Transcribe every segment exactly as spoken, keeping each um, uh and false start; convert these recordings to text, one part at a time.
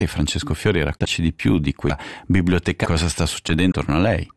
E Francesco Fiori, raccontaci di più di quella biblioteca, cosa sta succedendo intorno a lei.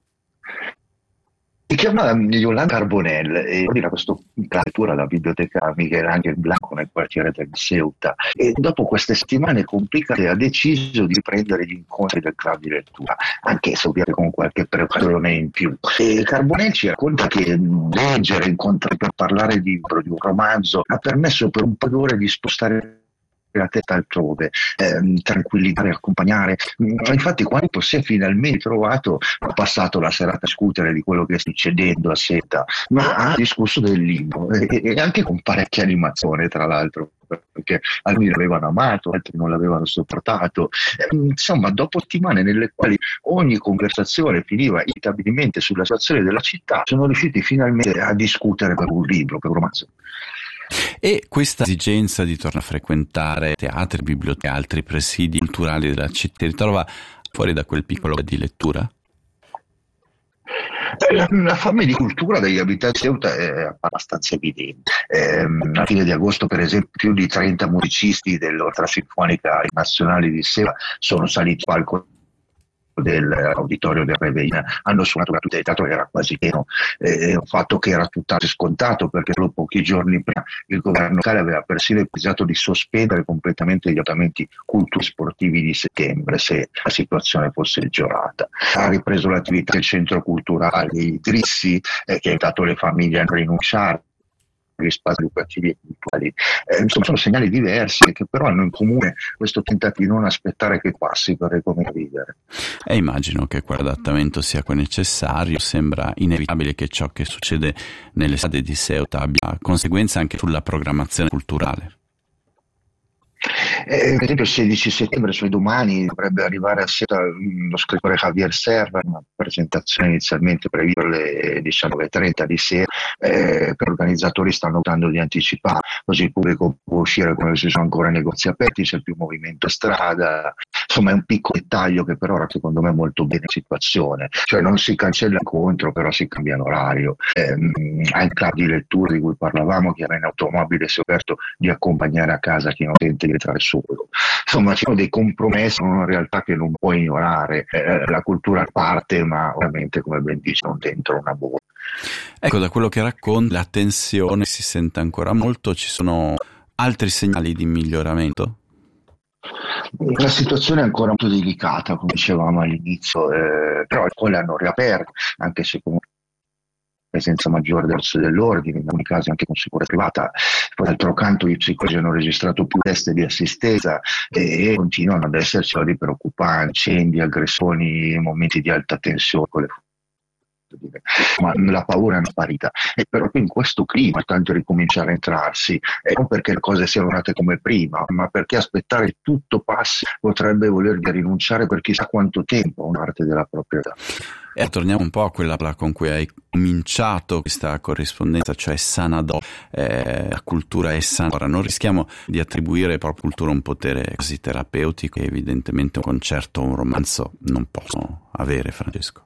Si chiama Yolanda Carbonell e era questa lettura alla biblioteca Michelangelo Blanco nel quartiere del Ceuta, e dopo queste settimane complicate ha deciso di riprendere gli incontri del club di lettura, anche se ovviamente con qualche precauzione in più. E Carbonell ci racconta che leggere, incontrare per parlare di, di un romanzo ha permesso per un po' d'ore di spostare la testa altrove, ehm, tranquillizzare, accompagnare. Infatti quando si è finalmente trovato, ha passato la serata a discutere di quello che sta succedendo a Seta, ma ha discusso del libro e, e anche con parecchia animazione, tra l'altro, perché alcuni l'avevano amato, altri non l'avevano sopportato. Insomma, dopo settimane nelle quali ogni conversazione finiva inevitabilmente sulla situazione della città, sono riusciti finalmente a discutere per un libro, per un romanzo. E questa esigenza di tornare a frequentare teatri, biblioteche, altri presidi culturali della città ritrova fuori da quel piccolo di lettura? La, la fame di cultura degli abitanti di Ceuta è abbastanza evidente. Eh, a fine di agosto, per esempio, più di trenta musicisti dell'Orchestra Sinfonica Nazionale di Ceuta sono saliti al palco dell'auditorio del Reveina, hanno suonato gratuito, il teatro era quasi pieno, eh, un fatto che era tutt'altro scontato, perché solo pochi giorni prima il governo locale aveva persino pensato di sospendere completamente gli appuntamenti culturali sportivi di settembre se la situazione fosse peggiorata. Ha ripreso l'attività del centro culturale di Drissi, eh, che ha aiutato le famiglie a rinunciare gli spazi educativi e culturali. Eh, insomma, sono segnali diversi che però hanno in comune questo tentativo di non aspettare che passi per ricominciare a vivere. E immagino che quell'adattamento sia necessario. Sembra inevitabile che ciò che succede nelle strade di Ceuta abbia conseguenze anche sulla programmazione culturale. Eh, per esempio il sedici settembre, cioè domani, dovrebbe arrivare a Ceuta lo scrittore Javier Serra, una presentazione inizialmente prevista per le diciannove e trenta di sera, eh, per gli organizzatori stanno notando di anticipare, così il pubblico può uscire come se ci sono ancora negozi aperti, c'è più movimento a strada. Insomma, è un piccolo dettaglio che però secondo me è molto bene la situazione, cioè non si cancella l'incontro, però si cambia l'orario. Eh, anche il club di lettura di cui parlavamo, che era in automobile, si è offerto di accompagnare a casa chi non sente di entrare solo. Insomma, ci sono dei compromessi, una realtà che non puoi ignorare. Eh, la cultura parte, ma ovviamente, come ben dice, non dentro una bolla. Ecco, da quello che racconti, la tensione si sente ancora molto. Ci sono altri segnali di miglioramento? La situazione è ancora molto delicata, come dicevamo all'inizio, eh, però le scuole hanno riaperto, anche se comunque presenza maggiore delle forze dell'ordine, in alcuni casi anche con sicurezza privata. Poi, d'altro canto, i psicologi hanno registrato più teste di assistenza e continuano ad esserci di preoccupanti, incendi, aggressioni, momenti di alta tensione con le ma la paura è una sparita, e proprio in questo clima è tanto ricominciare a entrarsi, e non perché le cose siano andate come prima, ma perché aspettare che tutto passi potrebbe voler dire rinunciare per chissà quanto tempo a una parte della proprietà. E torniamo un po' a quella con cui hai cominciato questa corrispondenza, cioè Sanadò, eh, la cultura è sana. Ora, non rischiamo di attribuire proprio alla cultura un potere così terapeutico che evidentemente un concerto o un romanzo non possono avere, Francesco?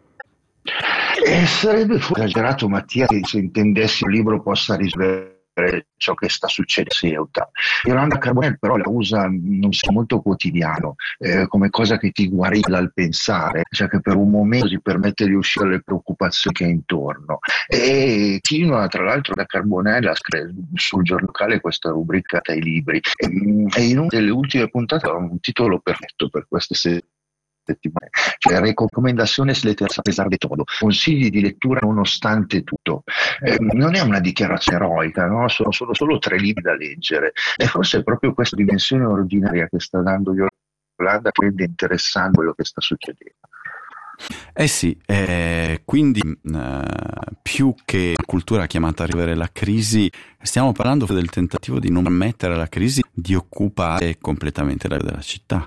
Eh, sarebbe esagerato, Mattia, che se intendessi un libro possa risolvere ciò che sta succedendo a Ceuta. Yolanda Carbonell però la usa non so, molto quotidiano, eh, come cosa che ti guarisce dal pensare, cioè che per un momento ti permette di uscire dalle preoccupazioni che hai intorno. E continua, tra l'altro, da Carbonell a scrivere sul giornale locale questa rubrica ai libri, e, e in una delle ultime puntate ha un titolo perfetto per queste settimane. Cioè, recomendaciones letteras a pesar de todo, consigli di lettura nonostante tutto. Eh, non è una dichiarazione eroica, no? Sono solo, solo tre libri da leggere, e forse è proprio questa dimensione ordinaria che sta dando Yolanda che rende interessante quello che sta succedendo. Eh sì, eh, quindi eh, più che cultura chiamata a risolvere la crisi, stiamo parlando del tentativo di non permettere alla crisi di occupare completamente la della città.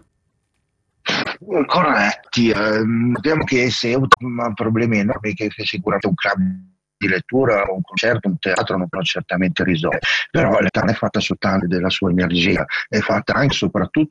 Corretti, eh, vediamo che Ceuta ha problemi enormi che, che sicuramente un club di lettura, un concerto, un teatro non può certamente risolvere, però la città non è fatta soltanto della sua energia, è fatta anche e soprattutto